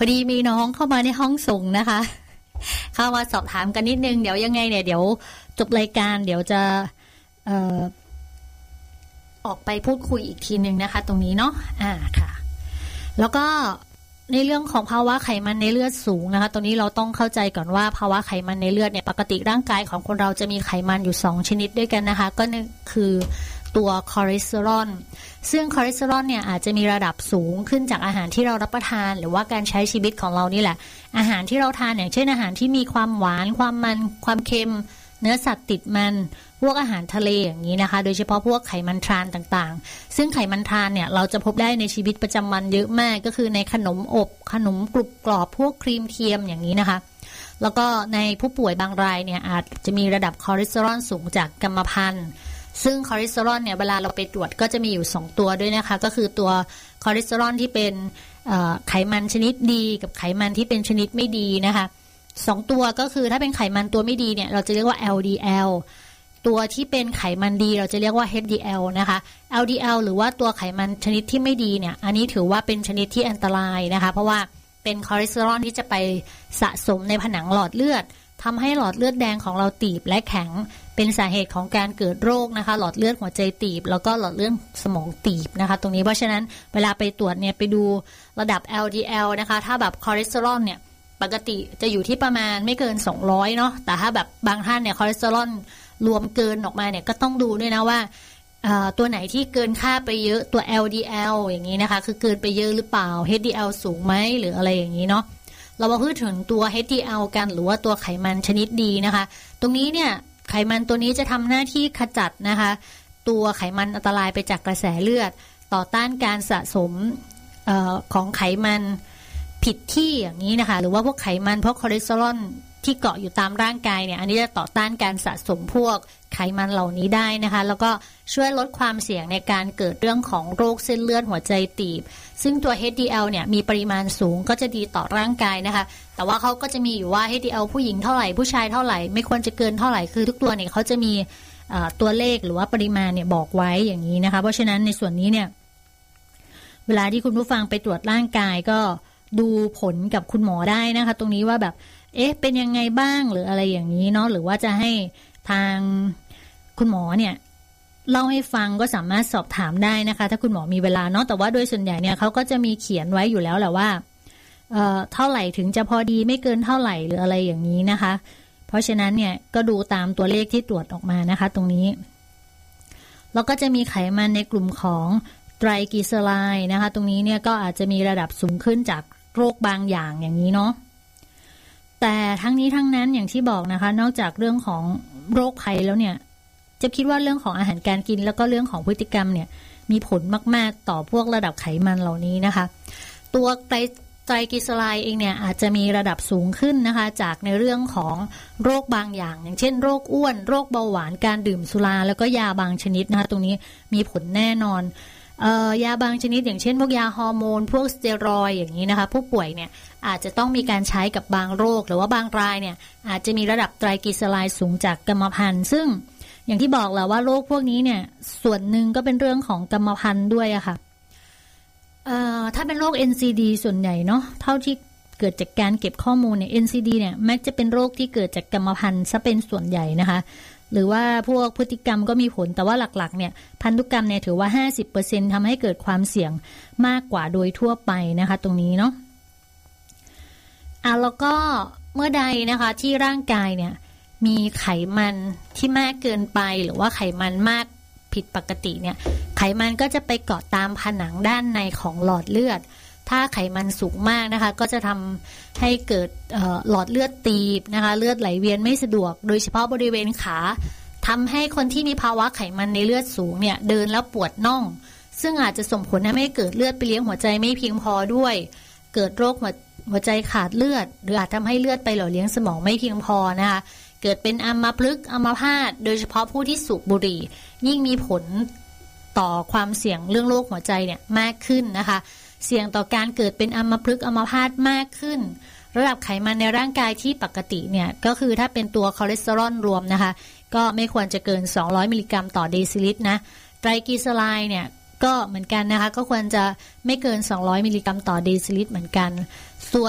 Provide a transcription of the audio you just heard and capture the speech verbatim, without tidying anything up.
อดีมีน้องเข้ามาในห้องส่งนะคะเข้ามาสอบถามกันนิดนึงเดี๋ยวยังไงเนี่ยเดี๋ยวจบรายการเดี๋ยวจะเอ่อออกไปพูดคุยอีกทีนึงนะคะตรงนี้เนาะอ่าค่ะแล้วก็ในเรื่องของภาวะไขมันในเลือดสูงนะคะตรงนี้เราต้องเข้าใจก่อนว่าภาวะไขมันในเลือดเนี่ยปกติร่างกายของคนเราจะมีไขมันอยู่สองชนิดด้วยกันนะคะก็นั่นคือตัวคอเลสเตอรอลซึ่งคอเลสเตอรอลเนี่ยอาจจะมีระดับสูงขึ้นจากอาหารที่เรารับประทานหรือว่าการใช้ชีวิตของเรานี่แหละอาหารที่เราทานอย่างเช่นอาหารที่มีความหวานความมันความเค็มเนื้อสัตว์ติดมันพวกอาหารทะเลอย่างนี้นะคะโดยเฉพาะพวกไขมันทรานต่างๆซึ่งไขมันทรานเนี่ยเราจะพบได้ในชีวิตประจำวันเยอะมากก็คือในขนมอบขนมกรุบกรอบพวกครีมเทียมอย่างนี้นะคะแล้วก็ในผู้ป่วยบางรายเนี่ยอาจจะมีระดับคอเลสเตอรอลสูงจากกรรมพันธุ์ซึ่งคอเลสเตอรอลเนี่ยเวลาเราไปตรวจก็จะมีอยู่สองตัวด้วยนะคะก็คือตัวคอเลสเตอรอลที่เป็นไขมันชนิดดีกับไขมันที่เป็นชนิดไม่ดีนะคะสองตัวก็คือถ้าเป็นไขมันตัวไม่ดีเนี่ยเราจะเรียกว่า แอล ดี แอล ตัวที่เป็นไขมันดีเราจะเรียกว่า เอช ดี แอล นะคะ แอล ดี แอล หรือว่าตัวไขมันชนิดที่ไม่ดีเนี่ยอันนี้ถือว่าเป็นชนิดที่อันตรายนะคะเพราะว่าเป็นคอเลสเตอรอลที่จะไปสะสมในผนังหลอดเลือดทำให้หลอดเลือดแดงของเราตีบและแข็งเป็นสาเหตุของการเกิดโรคนะคะหลอดเลือดหัวใจตีบแล้วก็หลอดเลือดสมองตีบนะคะตรงนี้เพราะฉะนั้นเวลาไปตรวจเนี่ยไปดูระดับ แอล ดี แอล นะคะถ้าแบบคอเลสเตอรอลเนี่ยปกติจะอยู่ที่ประมาณไม่เกินสองร้อยเนาะแต่ถ้าแบบบางท่านเนี่ยคอเลสเตอรอลรวมเกินออกมาเนี่ยก็ต้องดูด้วยนะว่าตัวไหนที่เกินค่าไปเยอะตัว แอล ดี แอล อย่างนี้นะคะคือเกินไปเยอะหรือเปล่า เอช ดี แอล สูงไหมหรืออะไรอย่างนี้เนาะเรามาพูดถึงตัว เอช ดี แอล กันหรือว่าตัวไขมันชนิดดีนะคะตรงนี้เนี่ยไขมันตัวนี้จะทำหน้าที่ขจัดนะคะตัวไขมันอันตรายไปจากกระแสเลือดต่อต้านการสะสมเอ่อของไขมันผิดที่อย่างนี้นะคะหรือว่าพวกไขมันพวกคอเลสเตอรอลที่เกาะอยู่ตามร่างกายเนี่ยอันนี้จะต่อต้านการสะสมพวกไขมันเหล่านี้ได้นะคะแล้วก็ช่วยลดความเสี่ยงในการเกิดเรื่องของโรคเส้นเลือดหัวใจตีบซึ่งตัว เอช ดี แอล เนี่ยมีปริมาณสูงก็จะดีต่อร่างกายนะคะแต่ว่าเขาก็จะมีอยู่ว่า เอช ดี แอล ผู้หญิงเท่าไหร่ผู้ชายเท่าไหร่ไม่ควรจะเกินเท่าไหร่คือทุกตัวเนี่ยเขาจะมีตัวเลขหรือว่าปริมาณเนี่ยบอกไว้อย่างนี้นะคะเพราะฉะนั้นในส่วนนี้เนี่ยเวลาที่คุณผู้ฟังไปตรวจร่างกายก็ดูผลกับคุณหมอได้นะคะตรงนี้ว่าแบบเอ๊ะเป็นยังไงบ้างหรืออะไรอย่างนี้เนาะหรือว่าจะให้ทางคุณหมอเนี่ยเล่าให้ฟังก็สามารถสอบถามได้นะคะถ้าคุณหมอมีเวลาเนาะแต่ว่าโดยส่วนใหญ่เนี่ยเขาก็จะมีเขียนไว้อยู่แล้วแหละว่าเอ่อเท่าไหร่ถึงจะพอดีไม่เกินเท่าไหร่หรืออะไรอย่างนี้นะคะเพราะฉะนั้นเนี่ยก็ดูตามตัวเลขที่ตรวจออกมานะคะตรงนี้แล้วก็จะมีไขมันในกลุ่มของไตรกลีเซอไรด์นะคะตรงนี้เนี่ยก็อาจจะมีระดับสูงขึ้นจากโรคบางอย่างอย่างนี้เนาะแต่ทั้งนี้ทั้งนั้นอย่างที่บอกนะคะนอกจากเรื่องของโรคภัยแล้วเนี่ยจะคิดว่าเรื่องของอาหารการกินแล้วก็เรื่องของพฤติกรรมเนี่ยมีผลมากๆต่อพวกระดับไขมันเหล่านี้นะคะตัวไตรไตรกลีเซอไรด์เองเนี่ยอาจจะมีระดับสูงขึ้นนะคะจากในเรื่องของโรคบางอย่างอย่างเช่นโรคอ้วนโรคเบาหวานการดื่มสุราแล้วก็ยาบางชนิดนะคะตรงนี้มีผลแน่นอนเอ่อยาบางชนิดอย่างเช่นพวกยาฮอร์โมนพวกสเตียรอยด์อย่างนี้นะคะผู้ป่วยเนี่ยอาจจะต้องมีการใช้กับบางโรคหรือว่าบางรายเนี่ยอาจจะมีระดับไตรกลีเซอไรด์สูงจากกรรมพันธุ์ซึ่งอย่างที่บอกแล้วว่าโรคพวกนี้เนี่ยส่วนหนึ่งก็เป็นเรื่องของกรรมพันธุ์ด้วยอะค่ะเอ่อถ้าเป็นโรค เอ็น ซี ดี ส่วนใหญ่เนาะเท่าที่เกิดจากการเก็บข้อมูลเนี่ย เอ็น ซี ดี เนี่ยมักจะเป็นโรคที่เกิดจากกรรมพันธุ์ซะเป็นส่วนใหญ่นะคะหรือว่าพวกพฤติกรรมก็มีผลแต่ว่าหลักๆเนี่ยพันธุกรรมเนี่ยถือว่า ห้าสิบเปอร์เซ็นต์ ทำให้เกิดความเสี่ยงมากกว่าโดยทั่วไปนะคะตรงนี้เนาะอ่ะแล้วก็เมื่อใดนะคะที่ร่างกายเนี่ยมีไขมันที่มากเกินไปหรือว่าไขมันมากผิดปกติเนี่ยไขมันก็จะไปเกาะตามผนังด้านในของหลอดเลือดถ้าไขมันสูงมากนะคะก็จะทำให้เกิดหลอดเลือดตีบนะคะเลือดไหลเวียนไม่สะดวกโดยเฉพาะบริเวณขาทำให้คนที่มีภาวะไขมันในเลือดสูงเนี่ยเดินแล้วปวดน่องซึ่งอาจจะส่งผลทำให้เกิดเลือดไปเลี้ยงหัวใจไม่เพียงพอด้วยเกิดโรคหัวหัวใจขาดเลือดหรืออาจทำให้เลือดไปหล่อเลี้ยงสมองไม่เพียงพอนะคะเกิดเป็นอัมพฤกษ์อัมพาตโดยเฉพาะผู้ที่สูบบุหรี่ยิ่งมีผลต่อความเสี่ยงเรื่องโรคหัวใจเนี่ยมากขึ้นนะคะเสี่ยงต่อการเกิดเป็นอัมพฤกษ์อัมพาตมากขึ้นระดับไขมันในร่างกายที่ปกติเนี่ยก็คือถ้าเป็นตัวคอเลสเตอรอลรวมนะคะก็ไม่ควรจะเกินสองร้อยมิลลิกรัมต่อเดซิลิตรนะไตรกลีเซอไรด์เนี่ยก็เหมือนกันนะคะก็ควรจะไม่เกินสองร้อยมิลลิกรัมต่อเดซิลิตรเหมือนกันส่วน